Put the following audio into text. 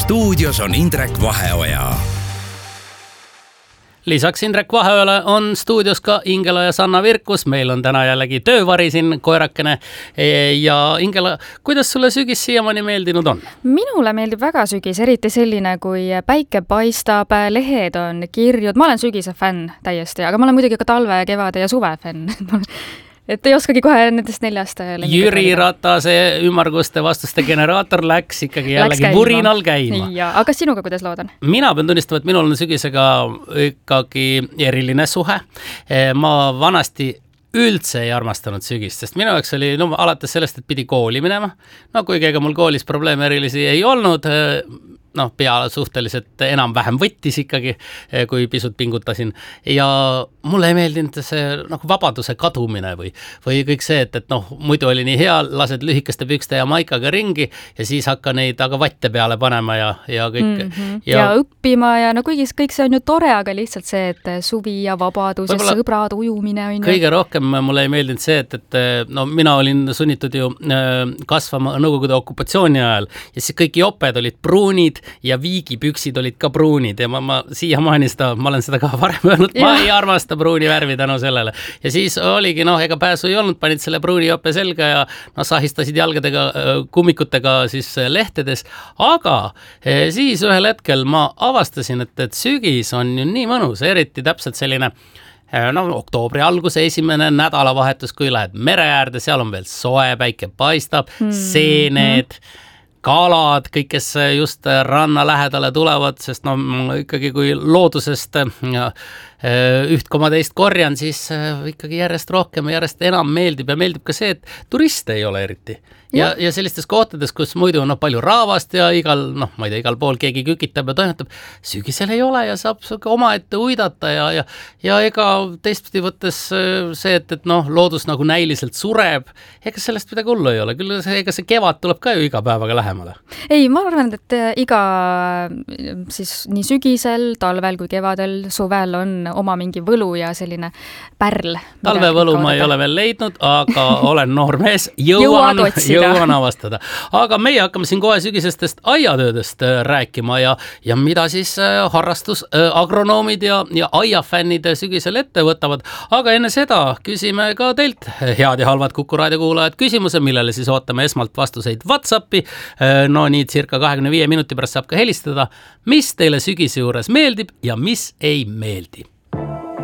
Stuudios on Indrek Vaheoja. Lisaks Indrek Vaheojale on stuudios ka Ingela ja Sanna Virkus. Meil on täna jällegi töövari siin koerakene. Ja Ingela, kuidas sulle sügis siiamaani meeldinud on? Minule meeldib väga sügis, eriti selline, kui päike paistab, lehed on kirjud. Ma olen sügise fänn täiesti, aga ma olen muidugi ka talve, kevade ja suve fänn. Et ei oskagi kohe nendest 4 Jüri Ratase ümmarguste vastuste generaator läks ikkagi jällegi vurinal käima. Ja, aga sinuga kuidas lood on? Mina pean tunnistama, et minul on sügisega ikkagi eriline suhe. Ma vanasti üldse ei armastanud sügist, sest minu jaoks oli alates sellest, et pidi kooli minema. No kuigi ega mul koolis probleeme erilisi ei olnud, peale suhteliselt enam-vähem võttis ikkagi, kui pisut pingutasin. Ja mulle ei meeldinud see vabaduse kadumine või kõik see, et muidu oli nii hea, lased lühikeste pükste ja maikaga ringi ja siis hakka neid aga vatte peale panema ja kõik. Ja õppima ja kuigi kõik see on ju tore, aga lihtsalt see, et suvi ja vabadus ja sõbrad ujumine. Kõige rohkem mulle ei meeldinud see, et mina olin sunnitud ju kasvama Nõukogude okupatsiooni ajal ja siis kõik joped olid pruunid ja viigipüksid olid ka pruunid ja ma siiamaani ma olen seda ka varem öelnud, ma ei armasta pruuni värvi tänu sellele. Ja siis oligi, ega pääsu ei olnud, panid selle pruuni jope selga ja sahistasid jalgadega, kummikutega siis lehtedes. Aga siis ühel hetkel ma avastasin, et sügis on ju nii mõnus, eriti täpselt selline oktoobri alguse esimene nädalavahetus, kui lähed mere äärde, seal on veel soe, päike paistab, seened, kalad, kõik, kes just ranna lähedale tulevad, sest ikkagi kui loodusest 1,2 korjan, siis ikkagi järjest rohkem ja järjest enam meeldib ja meeldib ka see, et turiste ei ole eriti. Ja sellistes kohtades, kus muidu on palju raavast ja igal pool keegi kükitab ja toimetab, sügisel ei ole ja saab omaette uidata ja ega teistpidi võttes see, et loodus näiliselt sureb, ega sellest midagi hullu ei ole. Küll ega see kevad tuleb ka ju iga päevaga lähemale. Ei, ma arvan, et iga siis nii sügisel, talvel kui kevadel, suvel on oma mingi võlu ja selline pärl. Talvevõlu ma ei ole veel leidnud, aga olen noor mees, jõuan avastada. Aga meie hakkame siin kohe sügisestest aiatöödest rääkima ja mida siis harrastus agronoomid ja aiafännid sügisel ette võtavad. Aga enne seda küsime ka teilt, head ja halvad Kuku Raadio kuulajad, küsimuse, millele siis ootame esmalt vastuseid WhatsAppi. Nii circa 25 minuti pärast saab ka helistada, mis teile sügise juures meeldib ja mis ei meeldi.